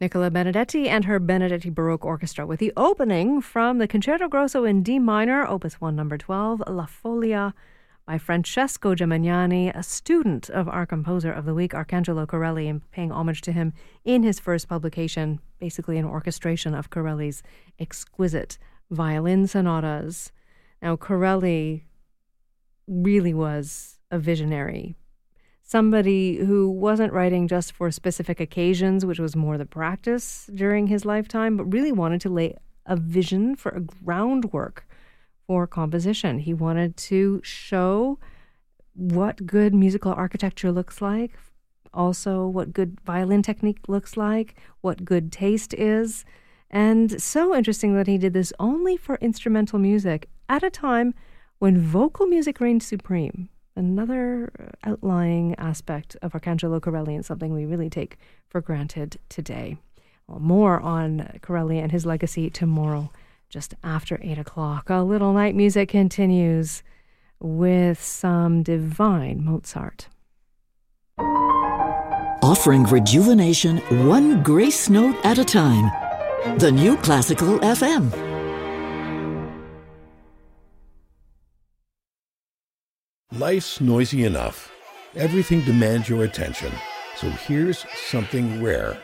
Nicola Benedetti and her Benedetti Baroque Orchestra with the opening from the Concerto Grosso in D minor, Opus 1, number 12, La Folia, by Francesco Gemignani, a student of our composer of the week, Arcangelo Corelli, and paying homage to him in his first publication, basically an orchestration of Corelli's exquisite violin sonatas. Now, Corelli really was a visionary, somebody who wasn't writing just for specific occasions, which was more the practice during his lifetime, but really wanted to lay a vision for a groundwork for composition. He wanted to show what good musical architecture looks like, also what good violin technique looks like, what good taste is. And so interesting that he did this only for instrumental music at a time when vocal music reigned supreme. Another outlying aspect of Arcangelo Corelli and something we really take for granted today. Well, more on Corelli and his legacy tomorrow, just after 8 o'clock. A Little Night Music continues with some divine Mozart. Offering rejuvenation one grace note at a time. The New Classical FM. Life's noisy enough. Everything demands your attention. So here's something rare.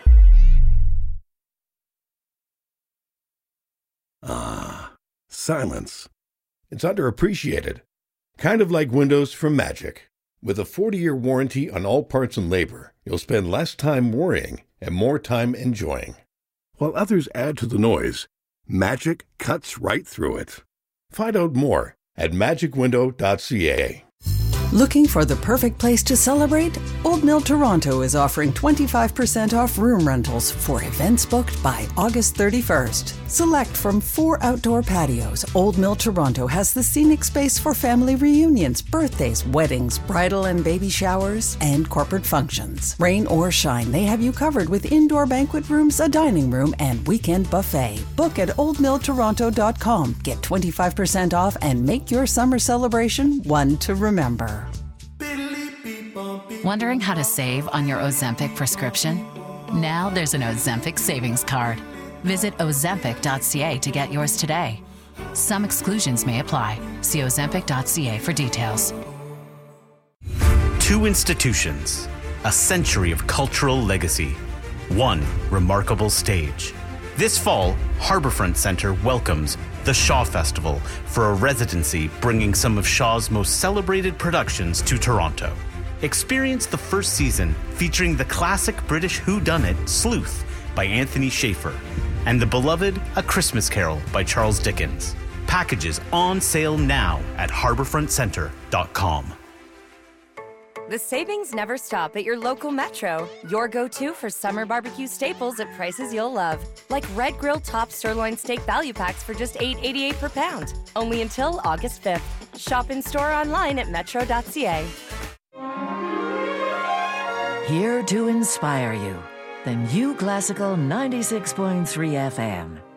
Silence. It's underappreciated. Kind of like windows from Magic. With a 40-year warranty on all parts and labor, you'll spend less time worrying and more time enjoying. While others add to the noise, Magic cuts right through it. Find out more at magicwindow.ca. Looking for the perfect place to celebrate? Old Mill Toronto is offering 25% off room rentals for events booked by August 31st. Select from 4 outdoor patios. Old Mill Toronto has the scenic space for family reunions, birthdays, weddings, bridal and baby showers, and corporate functions. Rain or shine, they have you covered with indoor banquet rooms, a dining room, and weekend buffet. Book at oldmilltoronto.com. Get 25% off and make your summer celebration one to remember. Wondering how to save on your Ozempic prescription? Now there's an Ozempic savings card. Visit ozempic.ca to get yours today. Some exclusions may apply. See ozempic.ca for details. 2 institutions, a century of cultural legacy, 1 remarkable stage. This fall, Harbourfront Centre welcomes the Shaw Festival for a residency bringing some of Shaw's most celebrated productions to Toronto. Experience the first season featuring the classic British whodunit Sleuth by Anthony Schaefer and the beloved A Christmas Carol by Charles Dickens. Packages on sale now at harbourfrontcentre.com. The savings never stop at your local Metro. Your go-to for summer barbecue staples at prices you'll love. Like Red Grill Top Sirloin Steak Value Packs for just $8.88 per pound. Only until August 5th. Shop in-store online at metro.ca. Here to inspire you. The New Classical 96.3 FM.